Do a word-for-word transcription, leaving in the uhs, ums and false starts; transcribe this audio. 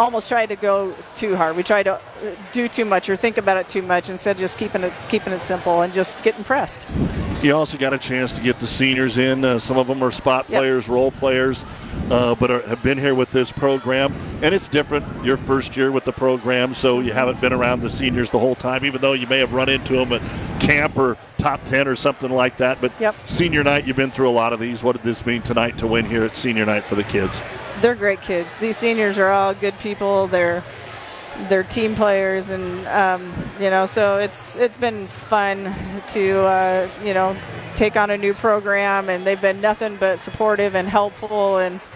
almost try to go too hard. We try to do too much or think about it too much instead of just keeping it keeping it simple and just get impressed. You also got a chance to get the seniors in. Uh, some of them are spot Yep. players, role players, uh, but are, have been here with this program. And it's different. Your first year with the program, so you haven't been around the seniors the whole time, even though you may have run into them at camp or top ten or something like that. But Yep. senior night, you've been through a lot of these. What did this mean tonight to win here at senior night for the kids? They're great kids. These seniors are all good people. They're they're team players, and um, you know, so it's it's been fun to uh, you know take on a new program, and they've been nothing but supportive and helpful, and